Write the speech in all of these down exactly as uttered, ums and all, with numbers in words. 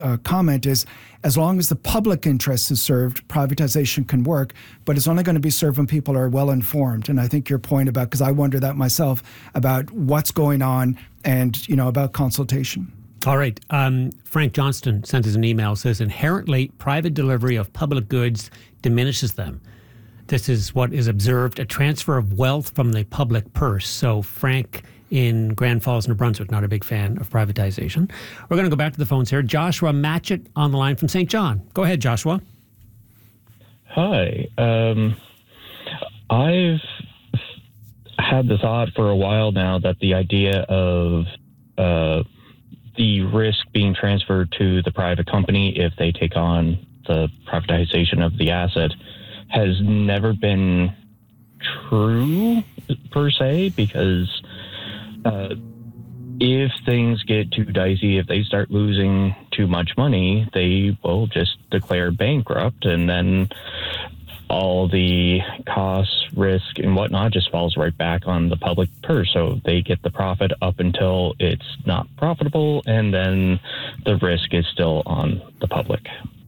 uh, comment is, as long as the public interest is served, privatization can work, but it's only going to be served when people are well informed. And I think your point about, because I wonder that myself, about what's going on and, you know, about consultation. All right. Um, Frank Johnston sent us an email, says inherently private delivery of public goods diminishes them. This is what is observed, a transfer of wealth from the public purse. So Frank in Grand Falls, New Brunswick, not a big fan of privatization. We're going to go back to the phones here. Joshua Matchett on the line from Saint John. Go ahead, Joshua. Hi. Um, I've had the thought for a while now that the idea of uh, the risk being transferred to the private company if they take on the privatization of the asset has never been true per se, because uh, if things get too dicey, if they start losing too much money, they will just declare bankrupt, and then all the costs, risk, and whatnot just falls right back on the public purse. So they get the profit up until it's not profitable, and then the risk is still on the public.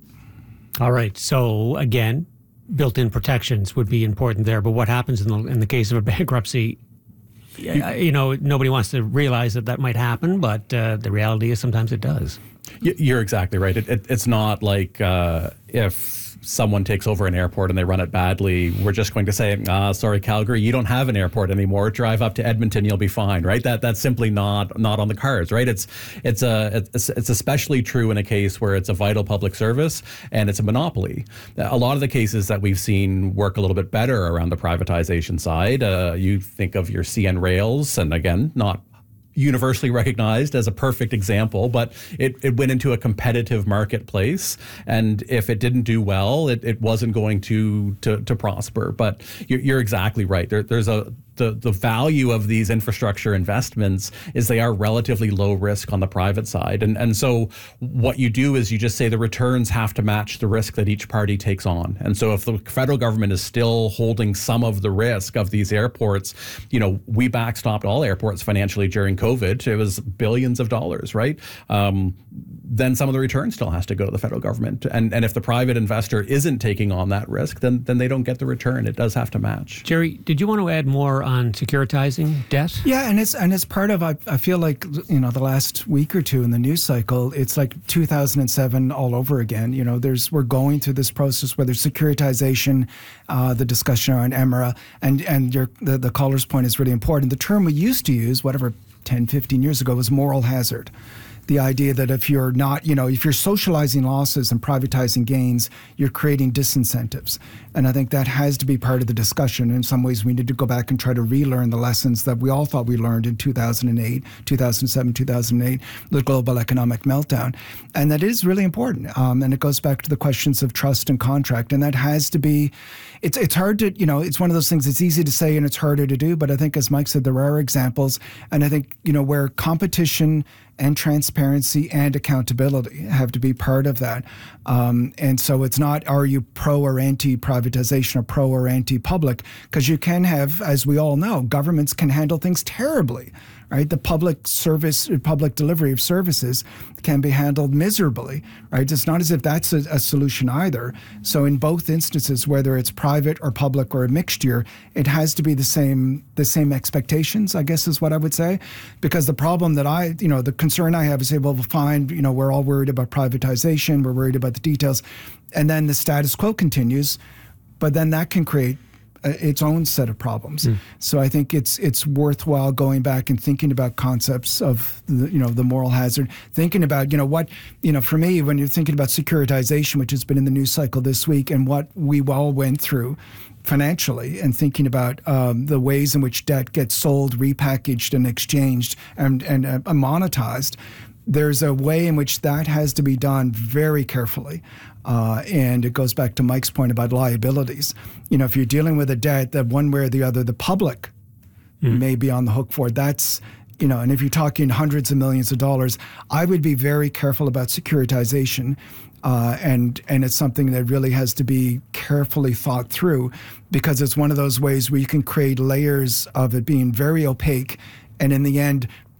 All right. So again, built-in protections would be important there. But what happens in the in the case of a bankruptcy? You, you know, nobody wants to realize that that might happen, but uh, the reality is sometimes it does. You're exactly right. It, it, it's not like uh, if someone takes over an airport and they run it badly, we're just going to say, ah, sorry, Calgary, you don't have an airport anymore. Drive up to Edmonton, you'll be fine, right? That that's simply not not on the cards, right? It's it's a it's, it's especially true in a case where it's a vital public service and it's a monopoly. A lot of the cases that we've seen work a little bit better around the privatization side. Uh, you think of your C N Rails, and again, not universally recognized as a perfect example, but it, it went into a competitive marketplace, and if it didn't do well, it, it wasn't going to to, to prosper. But you're, you're exactly right. There, there's a the the value of these infrastructure investments is they are relatively low risk on the private side, and and so what you do is you just say the returns have to match the risk that each party takes on. And so if the federal government is still holding some of the risk of these airports, you know, we backstopped all airports financially during COVID. It was billions of dollars, right? Um, then some of the return still has to go to the federal government. And and if the private investor isn't taking on that risk, then then they don't get the return. It does have to match. Jerry, did you want to add more on securitizing debt? Yeah, and it's and it's part of, I, I feel like, you know, the last week or two in the news cycle, it's like two thousand seven all over again. You know, there's we're going through this process, whether securitization, uh, the discussion around E M R A, and, and your the, the caller's point is really important. The term we used to use, whatever, ten, fifteen years ago, was moral hazard. The idea that if you're not, you know, if you're socializing losses and privatizing gains, you're creating disincentives. And I think that has to be part of the discussion. In some ways, we need to go back and try to relearn the lessons that we all thought we learned in two thousand eight, two thousand seven, two thousand eight, the global economic meltdown. And that is really important. Um, and it goes back to the questions of trust and contract. And that has to be, it's it's hard to, you know, it's one of those things, it's easy to say and it's harder to do. But I think, as Mike said, there are examples. And I think, you know, where competition and transparency and accountability have to be part of that. Um, and so it's not, are you pro or anti-privatization or pro or anti-public? Because you can have, as we all know, governments can handle things terribly, right? The public service, public delivery of services can be handled miserably, right? It's not as if that's a, a solution either. So in both instances, whether it's private or public or a mixture, it has to be the same the same expectations, I guess is what I would say. Because the problem that I, you know, the concern I have is, say, well, fine, you know, we're all worried about privatization, we're worried about the details, and then the status quo continues, but then that can create its own set of problems. Mm. So I think it's it's worthwhile going back and thinking about concepts of the, you know, the moral hazard, thinking about, you know, what, you know, for me, when you're thinking about securitization, which has been in the news cycle this week, and what we all went through financially, and thinking about um, the ways in which debt gets sold, repackaged, and exchanged, and, and uh, monetized, there's a way in which that has to be done very carefully. Uh, and it goes back to Mike's point about liabilities. You know, if you're dealing with a debt that one way or the other, the public mm. may be on the hook for, that's, you know, and if you're talking hundreds of millions of dollars, I would be very careful about securitization. Uh, and and it's something that really has to be carefully thought through, because it's one of those ways where you can create layers of it being very opaque, and in the end,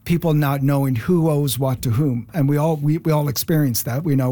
people not knowing who owes what to whom. And we all we, we all experience that. We know